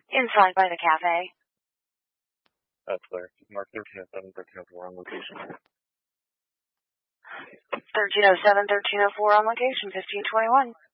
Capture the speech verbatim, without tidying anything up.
Inside by the cafe. That's clear. Mark thirteen oh seven, thirteen oh four on location. thirteen oh seven, thirteen oh four on location, fifteen twenty-one.